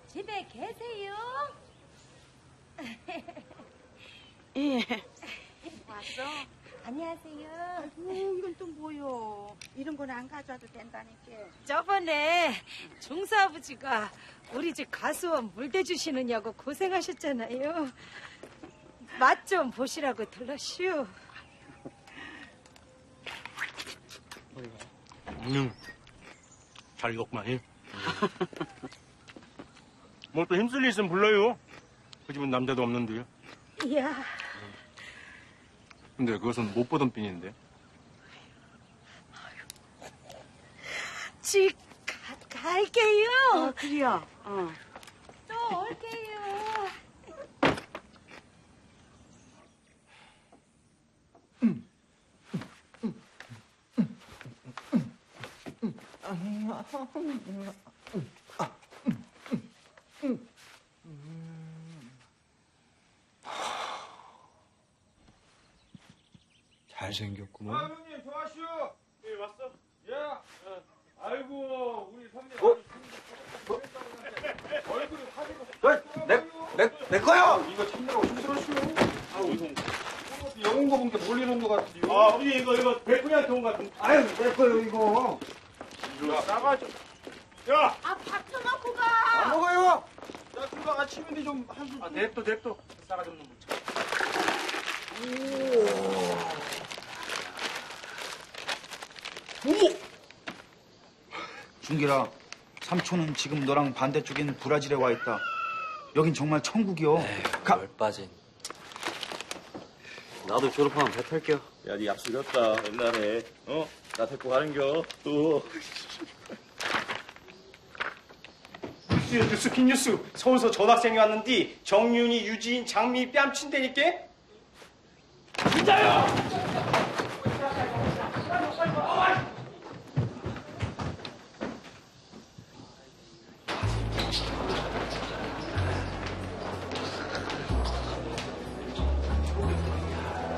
집에 계세요? 예. 왔어? 안녕하세요. 아이고, 이건 또 뭐요? 이런 건 안 가져와도 된다니까. 저번에 종수아버지가 우리 집 가수원 물 대주시느냐고 고생하셨잖아요. 맛 좀 보시라고 들렀슈. 잘 익었구만. 뭐 또 힘쓸 일 있으면 불러요. 그 집은 남자도 없는데요. 이야. 근데 그것은 못 보던 빈인데. 집 갈게요. 그래요. 또 올게요. 잘생겼구만. 아, 형님, 좋아하시오. 예, 왔어? 예. 아이고, 우리 선배. 얼굴이 화지고. 내 거요! 이거 참느라고 힘들었슈. 아우, 영웅 거 본 게 몰리는 거 같은데요. 아, 아버지 이거 백분이한테 온 것 같은데. 아유, 내 거요, 이거. 이거 싸가지고. 야! 밥 좀 먹고 가. 안 먹어요! 야, 그거 아침인데 좀 한숨. 아, 냅둬. 싸가지 없는 거. 준기라, 삼촌은 지금 너랑 반대쪽에 있는 브라질에 와 있다. 여긴 정말 천국이요. 열 빠진. 나도 졸업하면 배 탈게요. 야, 네 약속이었다, 옛날에. 나 데리고 가는겨, 또. 뉴스 빅뉴스. 서울서 전학생이 왔는데 정윤이, 유지인, 장미 뺨친다니까? 진짜요!